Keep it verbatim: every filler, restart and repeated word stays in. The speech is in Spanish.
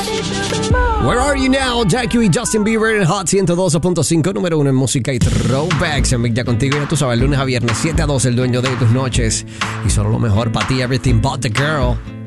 Where Are You Now, Jackie y Justin Bieber en Hot ciento doce punto cinco, número uno en música y throwbacks. En Big Ya Contigo, ya tú sabes, lunes a viernes, siete a doce, el dueño de tus noches. Y solo lo mejor para ti, Everything But The Girl.